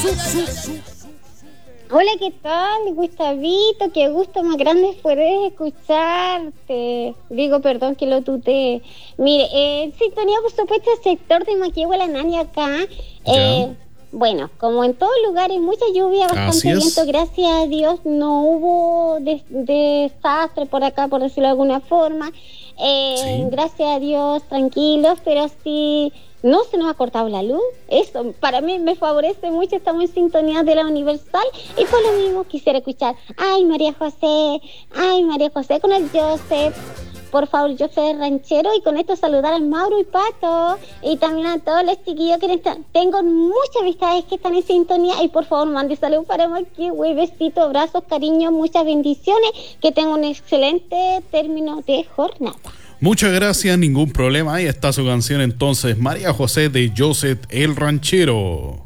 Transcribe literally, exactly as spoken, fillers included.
Hola, ¿qué tal, Gustavito? Qué gusto más grande poder escucharte. Digo, perdón que lo tutee. Mire, eh, sintonía, por supuesto, el sector de Maquihue, la Nani acá. Eh, bueno, como en todos lugares, mucha lluvia, bastante viento. Gracias a Dios no hubo des- desastre por acá, por decirlo de alguna forma. Eh, sí. Gracias a Dios, tranquilos, pero sí... No se nos ha cortado la luz. Eso para mí me favorece mucho. Estamos en sintonía de la Universal. Y por lo mismo quisiera escuchar: ay, María José, ay, María José, con el Joseph. Por favor, Joseph Ranchero. Y con esto saludar a Mauro y Pato. Y también a todos los chiquillos que están. Tengo muchas amistades que están en sintonía. Y por favor, mande salud para Maquihue. Besitos, abrazos, cariños, muchas bendiciones. Que tengan un excelente término de jornada. Muchas gracias, ningún problema. Ahí está su canción entonces, María José de Joseph el Ranchero.